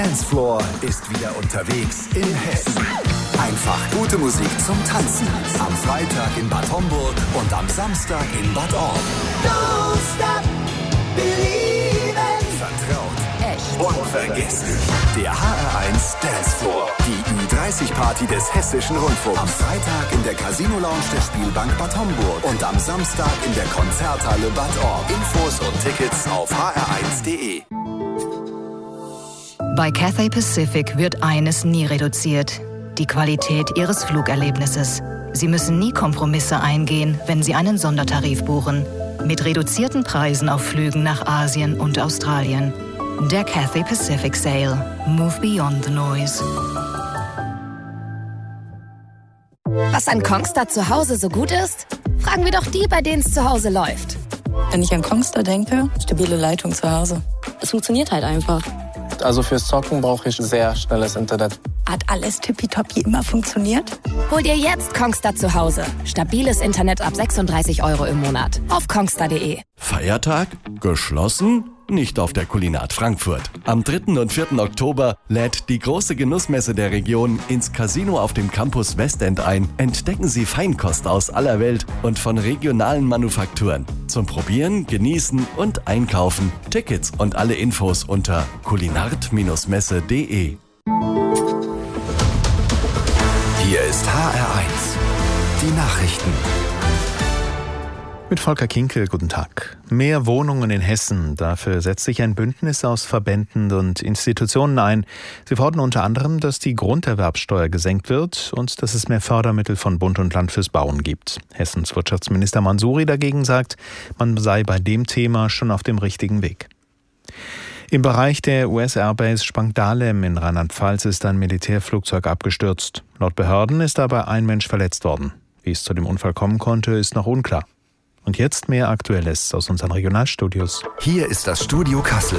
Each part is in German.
Dancefloor ist wieder unterwegs in Hessen. Einfach gute Musik zum Tanzen. Am Freitag in Bad Homburg und am Samstag in Bad Orb. Don't stop believing. Vertraut. Echt. Unvergesslich. Der HR1 Dancefloor. Die Ü30-Party des Hessischen Rundfunks. Am Freitag in der Casino-Lounge der Spielbank Bad Homburg und am Samstag in der Konzerthalle Bad Orb. Infos und Tickets auf hr1.de. Bei Cathay Pacific wird eines nie reduziert: die Qualität Ihres Flugerlebnisses. Sie müssen nie Kompromisse eingehen, wenn Sie einen Sondertarif buchen. Mit reduzierten Preisen auf Flügen nach Asien und Australien. Der Cathay Pacific Sale. Move beyond the noise. Was an Kongstar zu Hause so gut ist? Fragen wir doch die, bei denen es zu Hause läuft. Wenn ich an Kongstar denke, stabile Leitung zu Hause. Es funktioniert halt einfach. Also fürs Zocken brauche ich sehr schnelles Internet. Hat alles tippitoppi immer funktioniert? Hol dir jetzt Kongstar zu Hause. Stabiles Internet ab 36 € im Monat. Auf kongstar.de. Feiertag? Geschlossen? Nicht auf der Kulinat Frankfurt. Am 3. und 4. Oktober lädt die große Genussmesse der Region ins Casino auf dem Campus Westend ein. Entdecken Sie Feinkost aus aller Welt und von regionalen Manufakturen. Zum Probieren, Genießen und Einkaufen. Tickets und alle Infos unter kulinart-messe.de. Hier ist HR1. Die Nachrichten. Mit Volker Kinkel, guten Tag. Mehr Wohnungen in Hessen. Dafür setzt sich ein Bündnis aus Verbänden und Institutionen ein. Sie fordern unter anderem, dass die Grunderwerbsteuer gesenkt wird und dass es mehr Fördermittel von Bund und Land fürs Bauen gibt. Hessens Wirtschaftsminister Mansouri dagegen sagt, man sei bei dem Thema schon auf dem richtigen Weg. Im Bereich der US-Airbase Spangdahlem in Rheinland-Pfalz ist ein Militärflugzeug abgestürzt. Laut Behörden ist dabei ein Mensch verletzt worden. Wie es zu dem Unfall kommen konnte, ist noch unklar. Und jetzt mehr Aktuelles aus unseren Regionalstudios. Hier ist das Studio Kassel.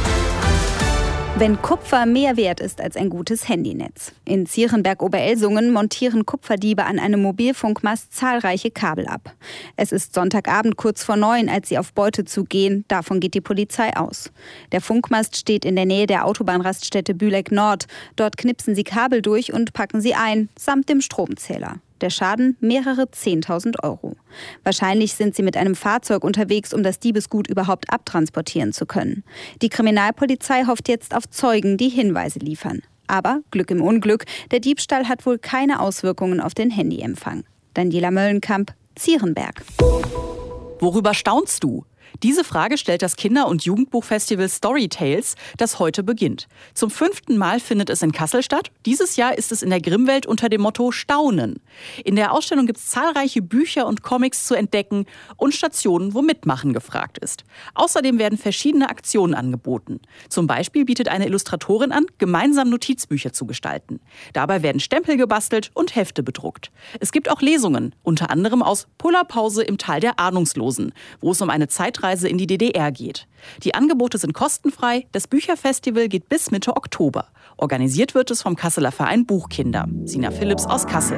Wenn Kupfer mehr wert ist als ein gutes Handynetz. In Zierenberg-Oberelsungen montieren Kupferdiebe an einem Mobilfunkmast zahlreiche Kabel ab. Es ist Sonntagabend kurz vor 9, als sie auf Beutezug gehen. Davon geht die Polizei aus. Der Funkmast steht in der Nähe der Autobahnraststätte Bühleck Nord. Dort knipsen sie Kabel durch und packen sie ein, samt dem Stromzähler. Der Schaden mehrere 10.000 €. Wahrscheinlich sind sie mit einem Fahrzeug unterwegs, um das Diebesgut überhaupt abtransportieren zu können. Die Kriminalpolizei hofft jetzt auf Zeugen, die Hinweise liefern. Aber Glück im Unglück, der Diebstahl hat wohl keine Auswirkungen auf den Handyempfang. Daniela Möllenkamp, Zierenberg. Worüber staunst du? Diese Frage stellt das Kinder- und Jugendbuchfestival Storytales, das heute beginnt. Zum 5. Mal findet es in Kassel statt. Dieses Jahr ist es in der Grimmwelt unter dem Motto Staunen. In der Ausstellung gibt es zahlreiche Bücher und Comics zu entdecken und Stationen, wo Mitmachen gefragt ist. Außerdem werden verschiedene Aktionen angeboten. Zum Beispiel bietet eine Illustratorin an, gemeinsam Notizbücher zu gestalten. Dabei werden Stempel gebastelt und Hefte bedruckt. Es gibt auch Lesungen, unter anderem aus Pullerpause im Tal der Ahnungslosen, wo es um eine Zeitreise in die DDR geht. Die Angebote sind kostenfrei. Das Bücherfestival geht bis Mitte Oktober. Organisiert wird es vom Kasseler Verein Buchkinder. Sina Philipps aus Kassel.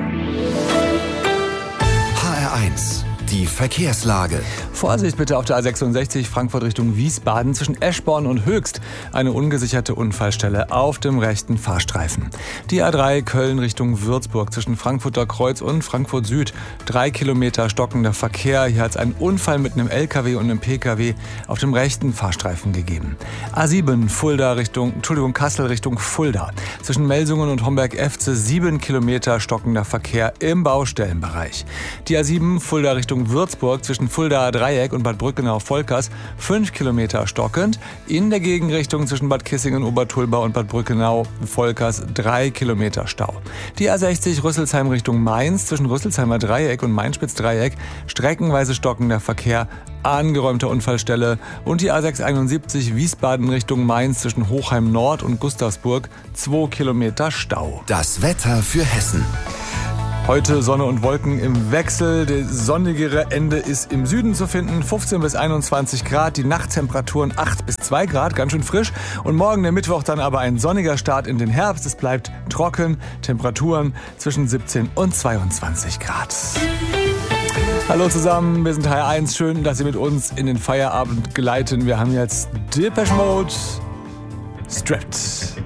HR1. Die Verkehrslage. Vorsicht bitte auf der A66 Frankfurt Richtung Wiesbaden zwischen Eschborn und Höchst. Eine ungesicherte Unfallstelle auf dem rechten Fahrstreifen. Die A3 Köln Richtung Würzburg zwischen Frankfurter Kreuz und Frankfurt Süd. 3 Kilometer stockender Verkehr. Hier hat es einen Unfall mit einem LKW und einem PKW auf dem rechten Fahrstreifen gegeben. A7 Kassel Richtung Fulda. Zwischen Melsungen und Homberg-Efze 7 Kilometer stockender Verkehr im Baustellenbereich. Die A7 Fulda Richtung Würzburg zwischen Fuldaer Dreieck und Bad Brückenau-Volkers 5 Kilometer stockend. In der Gegenrichtung zwischen Bad Kissingen-Obertulba und Bad Brückenau-Volkers 3 Kilometer Stau. Die A60 Rüsselsheim Richtung Mainz zwischen Rüsselsheimer Dreieck und Mainspitz-Dreieck streckenweise stockender Verkehr, angeräumte Unfallstelle. Und die A671 Wiesbaden Richtung Mainz zwischen Hochheim Nord und Gustavsburg 2 Kilometer Stau. Das Wetter für Hessen. Heute Sonne und Wolken im Wechsel. Das sonnigere Ende ist im Süden zu finden. 15 bis 21 Grad. Die Nachttemperaturen 8 bis 2 Grad. Ganz schön frisch. Und morgen, der Mittwoch, dann aber ein sonniger Start in den Herbst. Es bleibt trocken. Temperaturen zwischen 17 und 22 Grad. Hallo zusammen, wir sind HR1. Schön, dass Sie mit uns in den Feierabend geleiten. Wir haben jetzt Depeche Mode, Strapped.